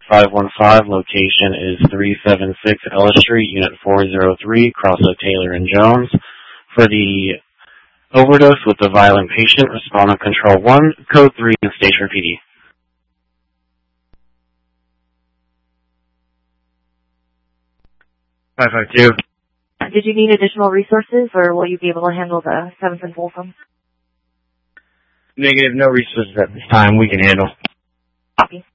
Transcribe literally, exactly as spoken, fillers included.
five one five. Location is three seven six Ellis Street, Unit four oh three, cross of Taylor and Jones. For the overdose with the violent patient, respond on control one, code three, and station P D. five five two. Did you need additional resources, or will you be able to handle the seventh and Folsom? Negative, no resources at this time. We can handle. Copy.